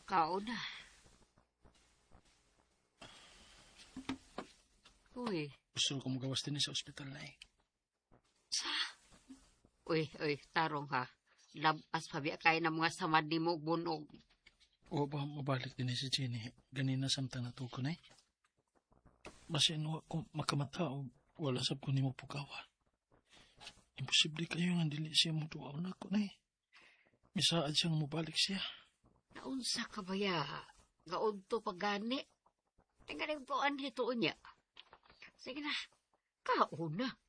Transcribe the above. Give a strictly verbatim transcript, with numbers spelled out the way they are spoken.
Kauna. Uy. Gusto ko magawas din sa ospital na eh. Sa? Uy, uy, tarong ha. Lampas pa biya kayo ng mga samad ni mo bunog. O ba mabalik din si Jenny? Ganina samtang natuko na eh. Masin ko makamata o wala sab ko ni mo pugawa. Imposible kayo nga dili siya mo tuwaw na ko na eh. Misaad siyang mabalik siya. Naunsa ka ba ya? Gaunto pagani. Tingnan po ang hituon niya. Sige na, kauna.